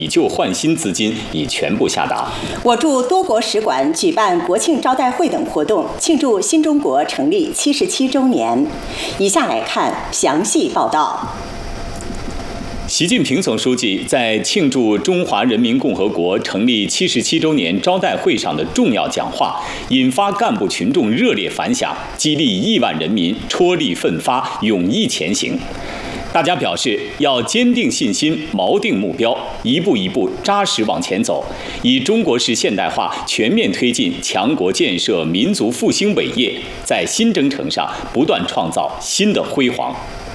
以旧换新资金已全部下达。 我驻多国使馆举办国庆招待会等活动，庆祝新中国成立77周年。以下来看详细报道。 习近平总书记在庆祝中华人民共和国成立77周年招待会上的重要讲话，引发干部群众热烈反响，激励亿万人民踔厉奋发，勇毅前行。大家表示要坚定信心，锚定目标，一步一步扎实往前走，以中国式现代化全面推进强国建设、民族复兴伟业，在新征程上不断创造新的辉煌。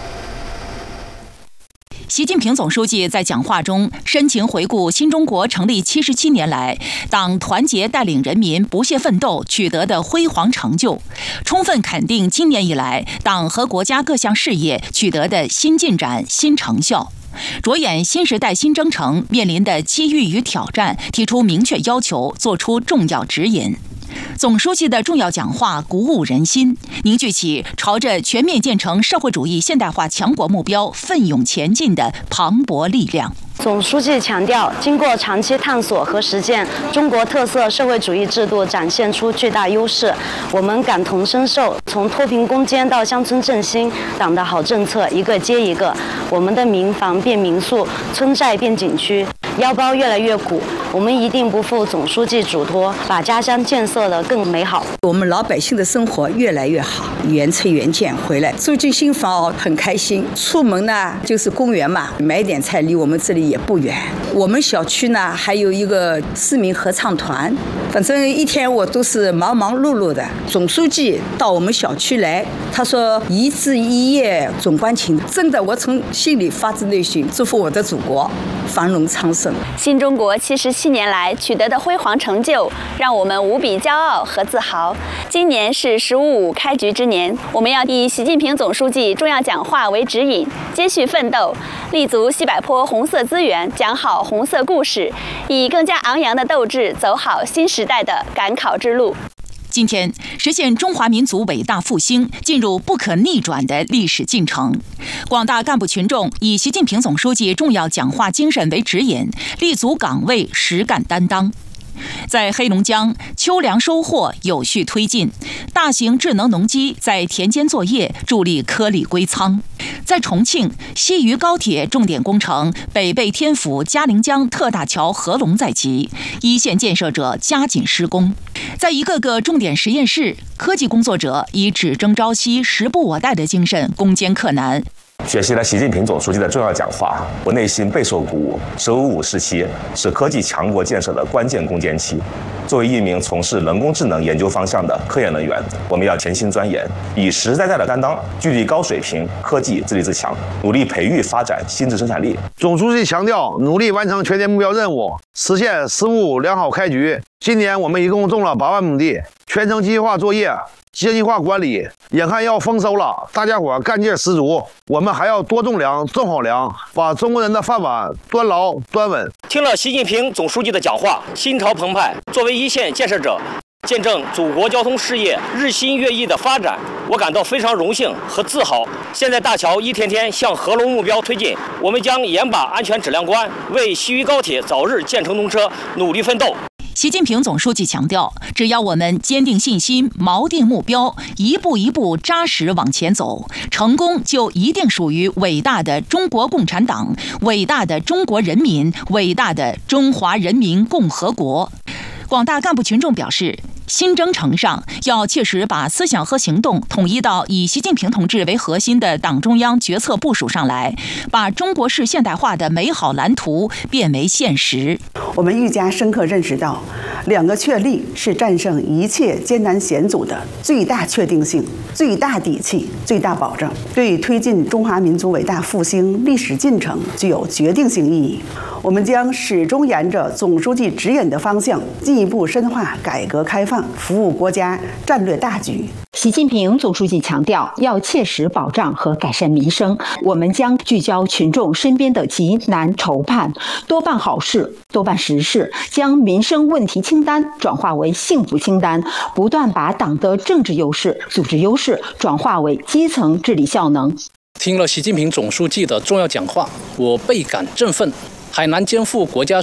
习近平总书记在讲话中深情回顾新中国成立77年来，党团结带领人民不懈奋斗取得的辉煌成就，充分肯定今年以来党和国家各项事业取得的新进展、新成效，着眼新时代新征程面临的机遇与挑战，提出明确要求，作出重要指引。总书记的重要讲话鼓舞人心，凝聚起朝着全面建成社会主义现代化强国目标奋勇前进的磅礴力量。 总书记强调，经过长期探索和实践，中国特色社会主义制度展现出巨大优势。我们感同身受，从脱贫攻坚到乡村振兴，党的好政策一个接一个。我们的民房变民宿，村寨变景区，腰包越来越鼓。我们一定不负总书记嘱托，把家乡建设得更美好。 我们老百姓的生活越来越好，原车原件回来，住进新房很开心。出门呢就是公园嘛，买点菜离我们这里也不远。我们小区呢还有一个市民合唱团，反正一天我都是忙忙碌碌的。总书记到我们小区来，他说一字一页总关情，真的我从心里发自内心祝福我的祖国繁荣昌盛。 新中国77年来取得的辉煌成就，让我们无比骄傲和自豪。今年是“15+5”开局之年，我们要以习近平总书记重要讲话为指引，接续奋斗，立足西柏坡红色资源，讲好红色故事，以更加昂扬的斗志走好新时代的赶考之路。 今天，实现中华民族伟大复兴进入不可逆转的历史进程。广大干部群众以习近平总书记重要讲话精神为指引，立足岗位，实干担当。在黑龙江，秋粮收获有序推进，大型智能农机在田间作业，助力颗粒归仓。在重庆，西渝高铁重点工程北碚天府嘉陵江特大桥合龙在即，一线建设者加紧施工。在一个个重点实验室，科技工作者以只争朝夕、时不我待的精神攻坚克难。 学习了习近平总书记的重要讲话，我内心备受鼓舞。“15+5”时期是科技强国建设的关键攻坚期。作为一名从事人工智能研究方向的科研人员，我们要潜心钻研，以实实在在的担当，聚力高水平科技自立自强，努力培育发展新质生产力。 总书记强调，努力完成全年目标任务，实现“15+5”良好开局。今年我们一共种了8万亩地，全程机械化作业，精细化管理，眼看要丰收了，大家伙干劲十足。我们还要多种粮，种好粮，把中国人的饭碗端牢端稳。 听了习近平总书记的讲话，心潮澎湃。作为一线建设者，见证祖国交通事业日新月异的发展，我感到非常荣幸和自豪。现在大桥一天天向合龙目标推进，我们将严把安全质量关，为西渝高铁早日建成通车努力奋斗。 习近平总书记强调，只要我们坚定信心、锚定目标，一步一步扎实往前走，成功就一定属于伟大的中国共产党、伟大的中国人民、伟大的中华人民共和国。广大干部群众表示，新征程上要切实把思想和行动统一到以习近平同志为核心的党中央决策部署上来，把中国式现代化的美好蓝图变为现实。 我们愈加深刻认识到，2个确立是战胜一切艰难险阻的最大确定性、最大底气、最大保证，对推进中华民族伟大复兴历史进程具有决定性意义。我们将始终沿着总书记指引的方向，进一步深化改革开放，服务国家战略大局。 习近平总书记强调，要切实保障和改善民生，我们将聚焦群众身边的急难愁盼，多办好事，多办实事，将民生问题清单转化为幸福清单，不断把党的政治优势、组织优势转化为基层治理效能。 听了习近平总书记的重要讲话，我倍感振奋。海南肩负国家